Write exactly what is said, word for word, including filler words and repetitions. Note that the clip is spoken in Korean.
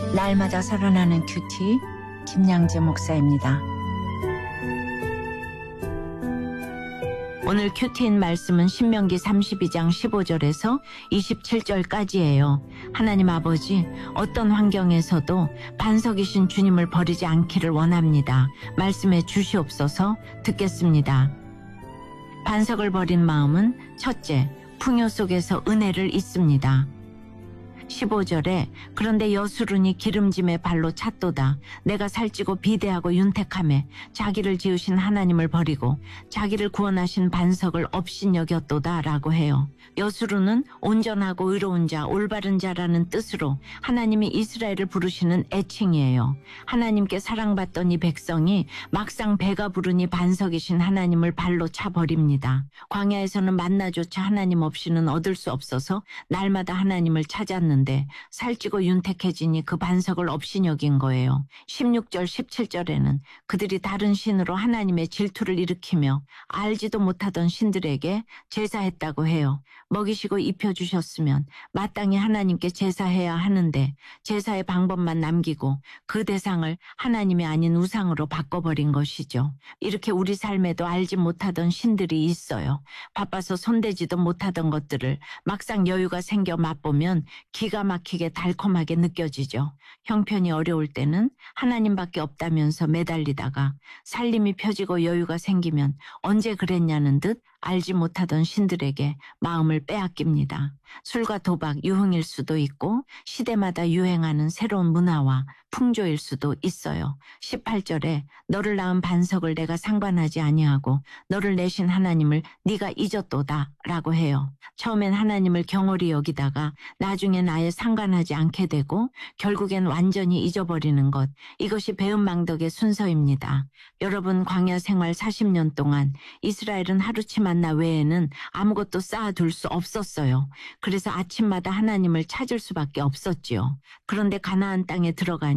날마다 살아나는 큐티 김양재 목사입니다. 오늘 큐티인 말씀은 신명기 삼십이 장 십오 절에서 이십칠 절까지예요. 하나님 아버지, 어떤 환경에서도 반석이신 주님을 버리지 않기를 원합니다. 말씀해 주시옵소서. 듣겠습니다. 반석을 버린 마음은 첫째, 풍요 속에서 은혜를 잊습니다. 십오 절에 그런데 여수run이 기름짐에 발로 찼도다. 내가 살찌고 비대하고 윤택하며 자기를 지으신 하나님을 버리고 자기를 구원하신 반석을 업신여겼도다 라고 해요. 여수run은 온전하고 의로운 자, 올바른 자라는 뜻으로 하나님이 이스라엘을 부르시는 애칭이에요. 하나님께 사랑받던 이 백성이 막상 배가 부르니 반석이신 하나님을 발로 차버립니다. 광야에서는 만나조차 하나님 없이는 얻을 수 없어서 날마다 하나님을 찾았는데 살찌고 윤택해지니 그 반석을 업신여긴 거예요. 십육 절 십칠 절에는 그들이 다른 신으로 하나님의 질투를 일으키며 알지도 못하던 신들에게 제사했다고 해요. 먹이시고 입혀주셨으면 마땅히 하나님께 제사해야 하는데 제사의 방법만 남기고 그 대상을 하나님이 아닌 우상으로 바꿔버린 것이죠. 이렇게 우리 삶에도 알지 못하던 신들이 있어요. 바빠서 손대지도 못하던 것들을 막상 여유가 생겨 맛보면 기가 막히게 달콤하게 느껴지죠. 형편이 어려울 때는 하나님밖에 없다면서 매달리다가 살림이 펴지고 여유가 생기면 언제 그랬냐는 듯 알지 못하던 신들에게 마음을 빼앗깁니다. 술과 도박, 유흥일 수도 있고 시대마다 유행하는 새로운 문화와 풍조일 수도 있어요. 십팔 절에 너를 낳은 반석을 내가 상관하지 아니하고 너를 내신 하나님을 네가 잊었도다 라고 해요. 처음엔 하나님을 경홀히 여기다가 나중엔 아예 상관하지 않게 되고 결국엔 완전히 잊어버리는 것, 이것이 배은망덕의 순서입니다. 여러분, 광야 생활 사십 년 동안 이스라엘은 하루치 만나 외에는 아무것도 쌓아둘 수 없었어요. 그래서 아침마다 하나님을 찾을 수밖에 없었지요. 그런데 가나안 땅에 들어가니